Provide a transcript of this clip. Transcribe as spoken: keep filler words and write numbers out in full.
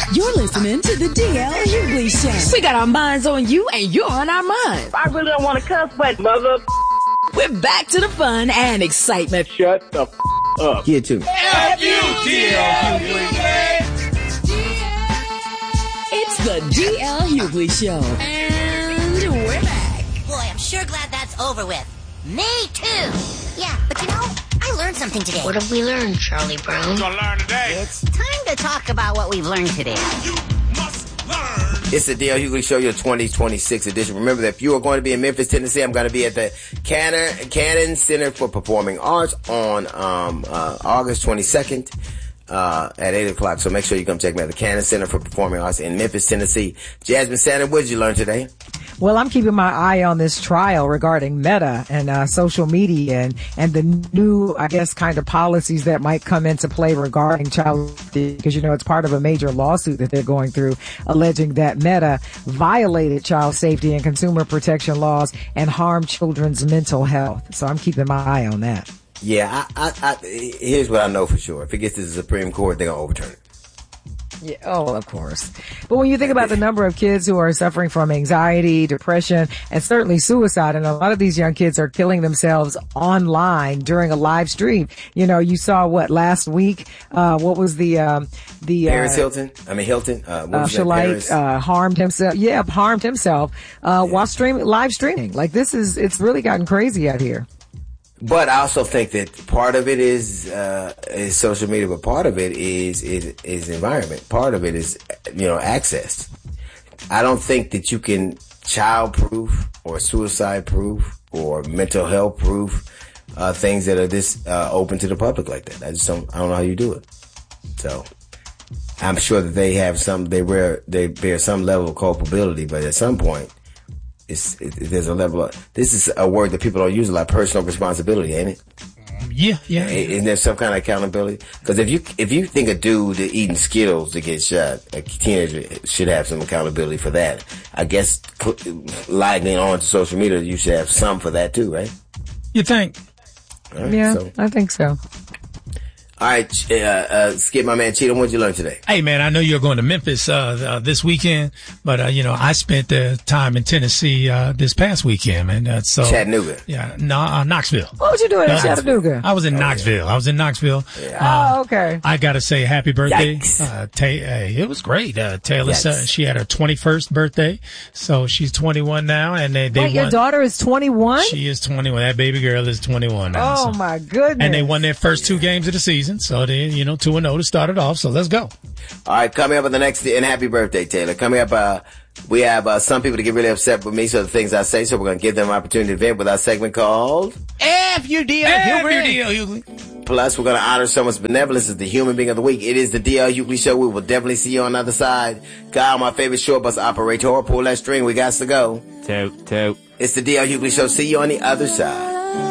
You're listening to the D L Hughley Show. We got our minds on you and you're on our minds. I really don't want to cuss, but mother... We're back to the fun and excitement. Shut the f*** up. Here too. F U D L Hughley. It's the D L Hughley Show. And we're back. Boy, I'm sure glad that's over with. Me too. Yeah, but you know, I learned something today. What have we learned, Charlie Brown? We're gonna learn today. It's time to talk about what we've learned today. You must learn. It's the D L Hughley Show, your twenty twenty-six edition. Remember that if you are going to be in Memphis, Tennessee, I'm going to be at the Cannon, Cannon Center for Performing Arts on um, uh, August twenty-second uh, at eight o'clock. So make sure you come check me out. The Cannon Center for Performing Arts in Memphis, Tennessee. Jasmine Sanders, what did you learn today? Well, I'm keeping my eye on this trial regarding Meta and uh, social media and, and the new, I guess, kind of policies that might come into play regarding child safety, because, you know, it's part of a major lawsuit that they're going through alleging that Meta violated child safety and consumer protection laws and harmed children's mental health. So I'm keeping my eye on that. Yeah, I, I, I, here's what I know for sure. If it gets to the Supreme Court, they're going to overturn it. Yeah, oh, of course. But when you think about the number of kids who are suffering from anxiety, depression, and certainly suicide, and a lot of these young kids are killing themselves online during a live stream. You know, you saw what last week, uh, what was the, um, the, uh, Paris Hilton? I mean, Hilton, uh, what was uh, that? Paris? uh, harmed himself. Yeah, harmed himself, uh, Yeah. while streaming, live streaming. Like this is, it's really gotten crazy out here. But I also think that part of it is uh is social media, but part of it is is is environment. Part of it is, you know, access. I don't think that you can child proof or suicide proof or mental health proof uh things that are this uh open to the public like that. I just don't I don't know how you do it. So I'm sure that they have some they bear they bear some level of culpability, but at some point It's, it, there's a level of, this is a word that people don't use a lot, personal responsibility, ain't it? Yeah, yeah. Isn't there some kind of accountability? Because if you, if you think a dude eating Skittles to get shot, a teenager should have some accountability for that. I guess logging on to social media, you should have some for that too, right? You think? Right, Yeah, so. I think so. All right, uh, uh, Skip, my man, Cheetah, what did you learn today? Hey, man, I know you're going to Memphis uh, uh this weekend, but, uh, you know, I spent the time in Tennessee uh this past weekend, man. Uh, so Chattanooga. Yeah, no, uh, Knoxville. What was you doing in Uh, Chattanooga? I was in Oh, Knoxville. yeah. I was in Knoxville. Yeah. Oh, okay. I got to say happy birthday. Yikes. Uh, Ta- hey, it was great. Uh, Taylor, Yikes. uh, she had her twenty-first birthday. So she's twenty-one now. And they, they Wait, your won. daughter is twenty-one? She is twenty-one. That baby girl is twenty-one now. Oh, so. my goodness. And they won their first two games of the season. So they, you know, two and oh to start it off. So let's go. All right, coming up on the next, and happy birthday, Taylor. Coming up, uh, we have uh, some people that get really upset with me, so the things I say, so we're going to give them an opportunity to vent with our segment called F U D L Hughley. Plus, we're going to honor someone's benevolence as the human being of the week. It is the D L Hughley Show. We will definitely see you on the other side. Kyle, my favorite short bus operator, pull that string. We got to go. Toot, toot. It's the D L Hughley Show. See you on the other side.